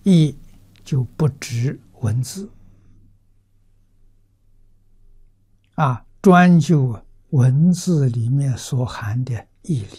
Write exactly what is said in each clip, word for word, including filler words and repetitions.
意就不止文字啊，专就文字里面所含的义理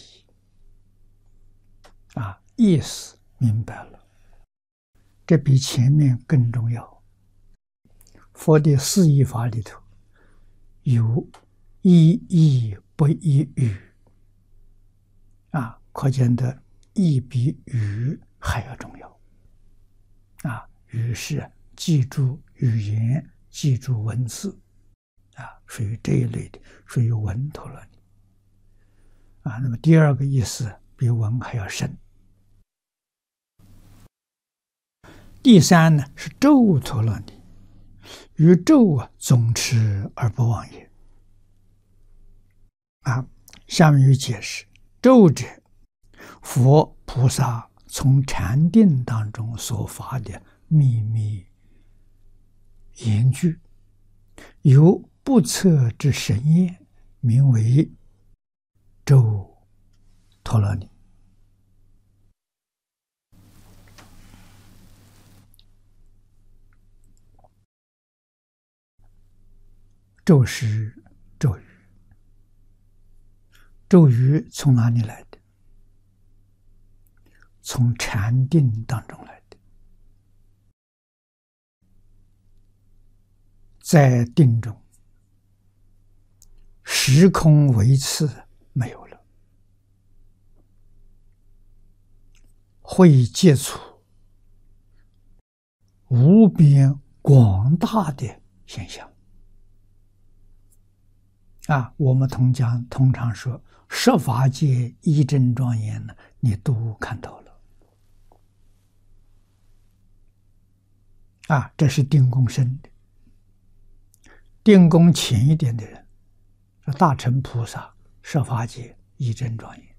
啊，意思明白了，这比前面更重要。佛的四义法里头有一义不一语啊，可见的义比语还要重要啊。语是记住语言，记住文字啊，属于这一类的，属于文陀罗尼啊。那么第二个意思比文还要深。第三呢是咒陀罗尼，于咒啊总持而不忘也啊。下面有解释，咒者，佛菩萨从禅定当中所发的秘密言句，由不测之神验，名为咒陀罗尼。咒是咒语，咒语从哪里来的？从禅定当中来的。在定中，时空维次没有了，会接触无边广大的现象啊。我们通讲通常说十法界一真庄严呢，你都看到了啊。这是定功深的。定功浅一点的人，是大乘菩萨十法界一真庄严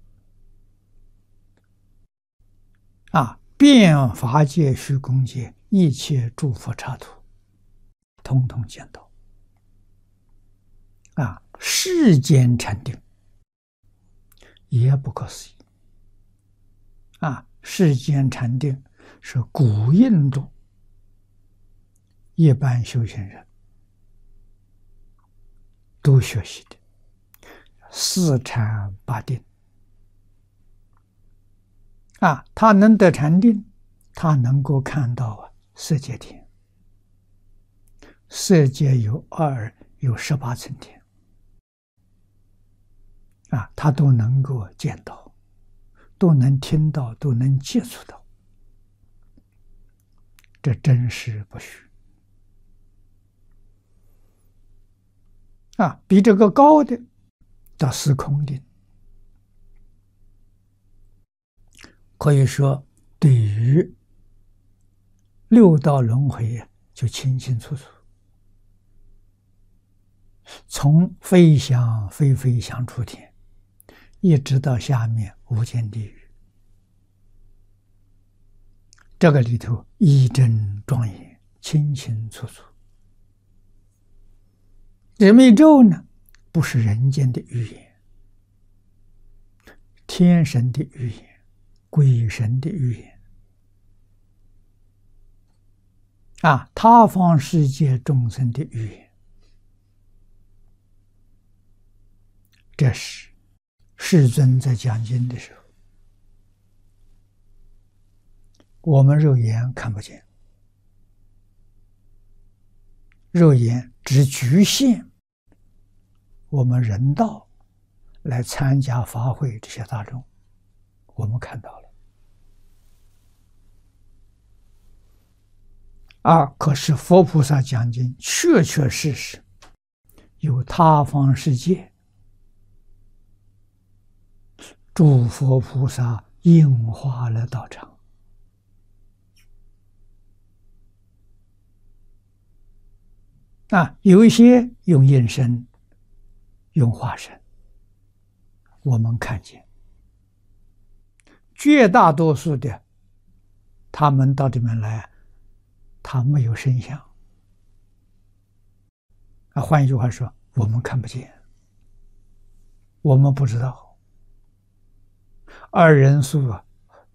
啊，遍法界虚空界一切诸佛刹土，通通见到啊。世间禅定也不可思议啊！世间禅定是古印度一般修行人都学习的四禅八定啊。他能得禅定，他能够看到啊色界天，色界有二有十八层天啊，他都能够见到，都能听到，都能接触到，这真实不虚啊。比这个高的叫司空定，可以说对于六道轮回就清清楚楚，从飞翔飞飞翔出天，一直到下面无间地狱，这个里头一真庄严，清清楚楚。这密咒呢，不是人间的语言，天神的语言，鬼神的语言啊，他方世界众生的语言。这是世尊在讲经的时候，我们肉眼看不见，肉眼只局限我们人道来参加法会这些大众，我们看到了啊。可是佛菩萨讲经确确实实有他方世界诸佛菩萨应化了道场啊，有一些用应身，用化身，我们看见；绝大多数的，他们到这边来，他没有身相啊。换一句话说，我们看不见，我们不知道。二人数啊，